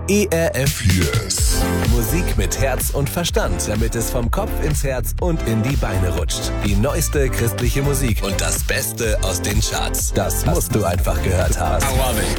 ERF Yes. Musik mit Herz und Verstand, damit es vom Kopf ins Herz und in die Beine rutscht. Die neueste christliche Musik und das Beste aus den Charts. Das musst du einfach gehört haben. I love it.